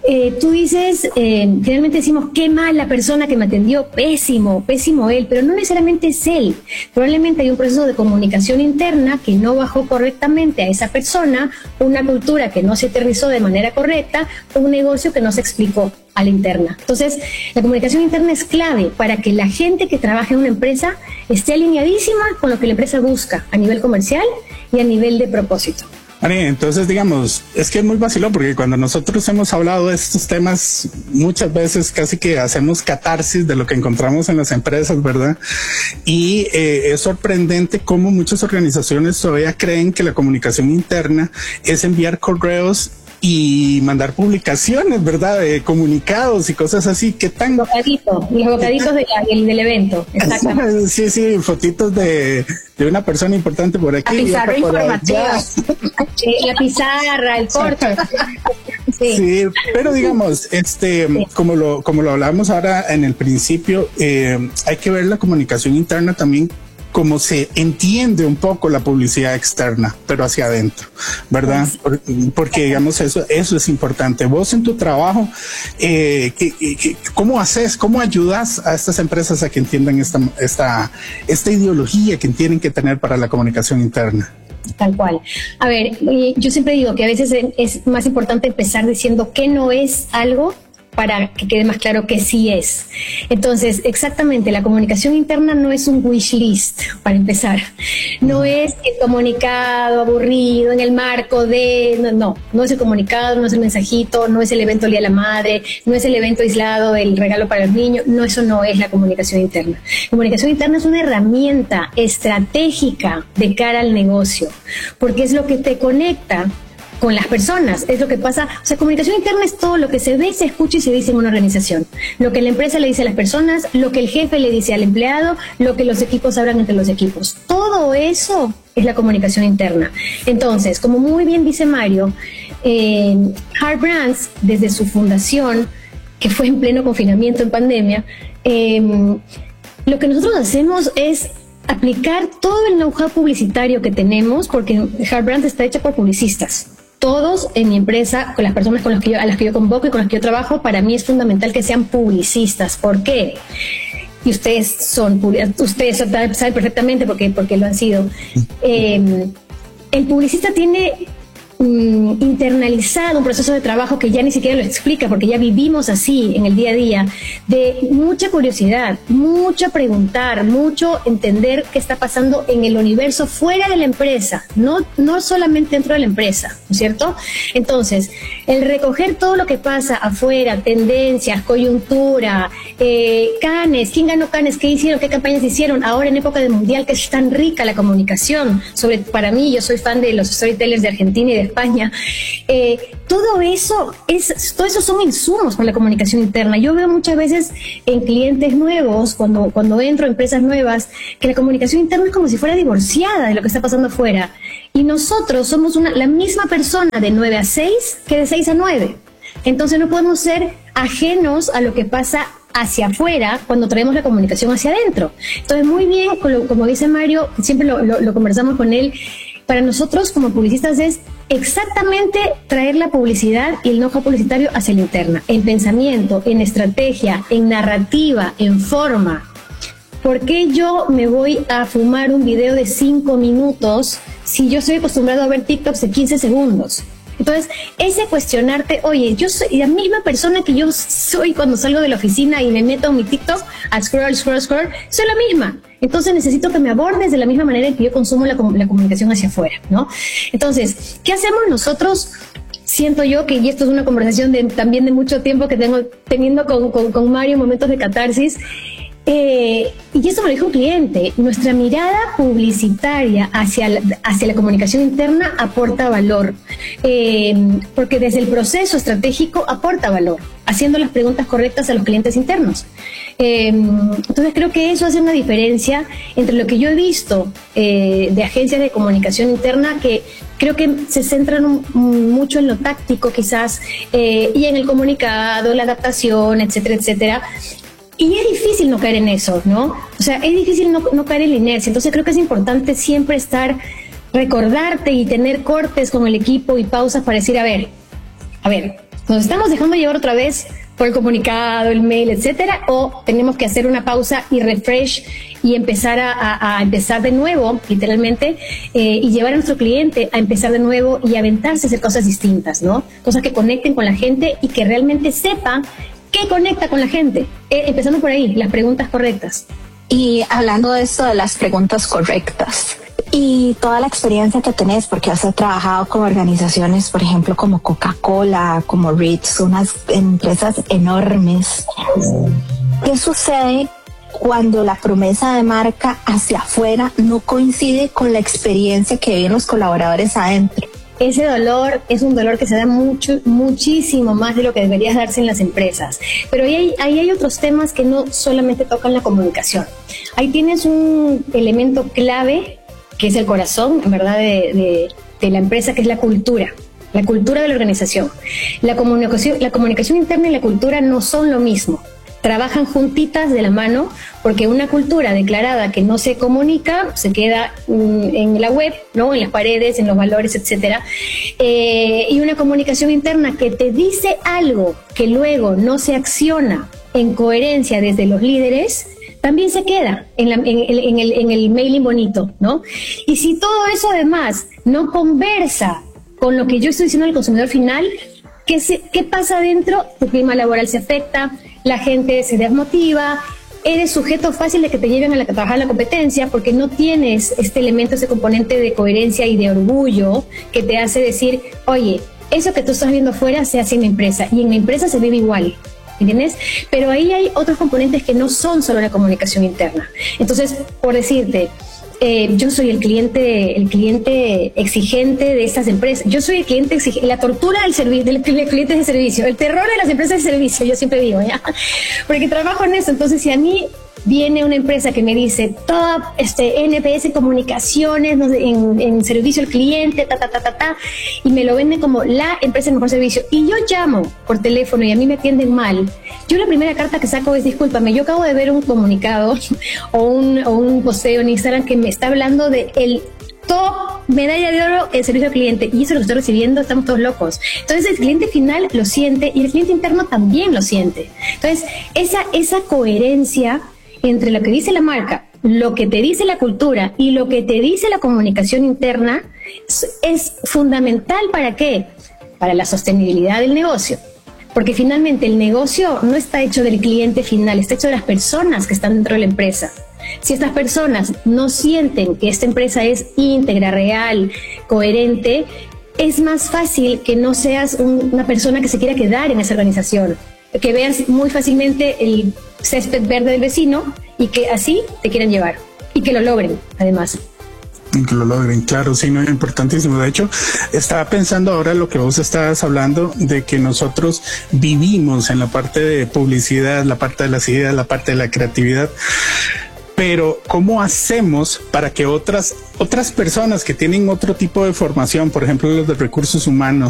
tú dices, generalmente decimos, qué mal la persona que me atendió, pésimo él, pero no necesariamente es él. Probablemente hay un proceso de comunicación interna que no bajó correctamente a esa persona, una cultura que no se aterrizó de manera correcta, un negocio que no se explicó a la interna. Entonces, la comunicación interna es clave para que la gente que trabaja en una empresa esté alineadísima con lo que la empresa busca a nivel comercial y a nivel de propósito. Entonces, digamos, es que es muy vacilón porque cuando nosotros hemos hablado de estos temas, muchas veces casi que hacemos catarsis de lo que encontramos en las empresas, ¿verdad? Y es sorprendente cómo muchas organizaciones todavía creen que la comunicación interna es enviar correos y mandar publicaciones, ¿verdad? De comunicados y cosas así. ¿Qué tan? Los bocaditos del evento, exactamente. Sí, fotitos de una persona importante por aquí. La pizarra informativa. La pizarra, el corte. Sí, pero digamos, como lo hablábamos ahora en el principio, hay que ver la comunicación interna también como se entiende un poco la publicidad externa, pero hacia adentro, ¿verdad? Porque digamos, eso es importante. Vos en tu trabajo, ¿cómo ayudas a estas empresas a que entiendan esta ideología que tienen que tener para la comunicación interna? Tal cual. A ver, yo siempre digo que a veces es más importante empezar diciendo que no es algo para que quede más claro que sí es. Entonces, exactamente, la comunicación interna no es un wish list, para empezar. No es el comunicado aburrido en el marco de... No es el comunicado, no es el mensajito, no es el evento del Día de la Madre, no es el evento aislado del regalo para los niños. No, eso no es la comunicación interna. La comunicación interna es una herramienta estratégica de cara al negocio, porque es lo que te conecta con las personas, es lo que pasa. O sea, comunicación interna es todo lo que se ve, se escucha y se dice en una organización. Lo que la empresa le dice a las personas, lo que el jefe le dice al empleado, lo que los equipos hablan entre los equipos. Todo eso es la comunicación interna. Entonces, como muy bien dice Mario, Heart Brands, desde su fundación, que fue en pleno confinamiento en pandemia, lo que nosotros hacemos es aplicar todo el know-how publicitario que tenemos, porque Heart Brands está hecha por publicistas. Todos en mi empresa, con las personas a las que yo convoco y con las que yo trabajo, para mí es fundamental que sean publicistas. ¿Por qué? Y ustedes saben perfectamente porque lo han sido. El publicista tiene internalizado un proceso de trabajo que ya ni siquiera lo explica, porque ya vivimos así en el día a día, de mucha curiosidad, mucho preguntar, mucho entender qué está pasando en el universo fuera de la empresa, no solamente dentro de la empresa, ¿no es cierto? Entonces, el recoger todo lo que pasa afuera, tendencias, coyuntura, Cannes, ¿quién ganó Cannes? ¿Qué hicieron? ¿Qué campañas hicieron? Ahora en época de mundial, que es tan rica la comunicación, para mí, yo soy fan de los storytellers de Argentina y de España. Todo eso son insumos para la comunicación interna. Yo veo muchas veces en clientes nuevos, cuando entro a empresas nuevas, que la comunicación interna es como si fuera divorciada de lo que está pasando afuera. Y nosotros somos la misma persona de 9 a 6 que de 6 a 9. Entonces no podemos ser ajenos a lo que pasa hacia afuera cuando traemos la comunicación hacia adentro. Entonces, muy bien, como dice Mario, siempre lo conversamos con él, para nosotros como publicistas es exactamente traer la publicidad y el know-how publicitario hacia la interna, en pensamiento, en estrategia, en narrativa, en forma. ¿Por qué yo me voy a fumar un video de 5 minutos si yo estoy acostumbrado a ver TikToks de 15 segundos? Entonces, ese cuestionarte, oye, yo soy la misma persona que yo soy cuando salgo de la oficina y me meto en mi TikTok a scroll, soy la misma. Entonces necesito que me abordes de la misma manera en que yo consumo la comunicación hacia afuera, ¿no? Entonces, ¿qué hacemos nosotros? Siento yo que, y esto es una conversación también de mucho tiempo que tengo teniendo con Mario, momentos de catarsis, y esto me lo dijo un cliente, nuestra mirada publicitaria hacia la comunicación interna aporta valor, porque desde el proceso estratégico aporta valor, haciendo las preguntas correctas a los clientes internos. Entonces creo que eso hace una diferencia entre lo que yo he visto de agencias de comunicación interna, que creo que se centran mucho en lo táctico quizás, y en el comunicado, la adaptación, etcétera, etcétera. Y es difícil no caer en eso, ¿no? O sea, es difícil no caer en la inercia. Entonces creo que es importante siempre recordarte y tener cortes con el equipo y pausas para decir, a ver, ¿Nos estamos dejando llevar otra vez por el comunicado, el mail, etcétera? ¿O tenemos que hacer una pausa y refresh y empezar a empezar de nuevo, literalmente, y llevar a nuestro cliente a empezar de nuevo y aventarse a hacer cosas distintas, ¿no? Cosas que conecten con la gente y que realmente sepan qué conecta con la gente. Empezando por ahí, las preguntas correctas. Y hablando de esto de las preguntas correctas y toda la experiencia que tenés, porque has trabajado con organizaciones, por ejemplo, como Coca-Cola, como Ritz, unas empresas enormes. ¿Qué sucede cuando la promesa de marca hacia afuera no coincide con la experiencia que viven los colaboradores adentro? Ese dolor es un dolor que se da muchísimo más de lo que debería darse en las empresas. Pero ahí hay otros temas que no solamente tocan la comunicación. Ahí tienes un elemento clave, que es el corazón, en verdad, de la empresa, que es la cultura de la organización. La comunicación interna y la cultura no son lo mismo. Trabajan juntitas de la mano, porque una cultura declarada que no se comunica se queda en la web, ¿no? En las paredes, en los valores, etcétera. Y una comunicación interna que te dice algo que luego no se acciona en coherencia desde los líderes, también se queda en el mailing bonito, ¿no? Y si todo eso además no conversa con lo que yo estoy diciendo al consumidor final, ¿qué pasa adentro? Tu clima laboral se afecta, la gente se desmotiva, eres sujeto fácil de que te lleven a trabajar la competencia porque no tienes este elemento, ese componente de coherencia y de orgullo que te hace decir, oye, eso que tú estás viendo fuera se hace en mi empresa y en mi empresa se vive igual. ¿Entiendes? Pero ahí hay otros componentes que no son solo la comunicación interna. Entonces, por decirte, yo soy el cliente exigente de estas empresas. Yo soy el cliente exigente, la tortura del cliente de servicio, el terror de las empresas de servicio, yo siempre digo, ¿ya? Porque trabajo en eso. Entonces, si a mí viene una empresa que me dice top NPS comunicaciones, no sé, en servicio al cliente, y me lo venden como la empresa de mejor servicio, y yo llamo por teléfono y a mí me atienden mal, yo la primera carta que saco es, discúlpame, yo acabo de ver un comunicado o un posteo en Instagram que me está hablando de el top medalla de oro en servicio al cliente, y eso lo estoy recibiendo, estamos todos locos. Entonces el cliente final lo siente y el cliente interno también lo siente. Entonces esa coherencia entre lo que dice la marca, lo que te dice la cultura y lo que te dice la comunicación interna es fundamental. ¿Para qué? Para la sostenibilidad del negocio. Porque finalmente el negocio no está hecho del cliente final, está hecho de las personas que están dentro de la empresa. Si estas personas no sienten que esta empresa es íntegra, real, coherente, es más fácil que no seas una persona que se quiera quedar en esa organización, que veas muy fácilmente el césped verde del vecino y que así te quieran llevar y que lo logren además. Que lo logren, claro, sí, no, es importantísimo. De hecho, estaba pensando ahora lo que vos estabas hablando de que nosotros vivimos en la parte de publicidad, la parte de las ideas, la parte de la creatividad. Pero ¿cómo hacemos para que otras personas que tienen otro tipo de formación, por ejemplo los de recursos humanos,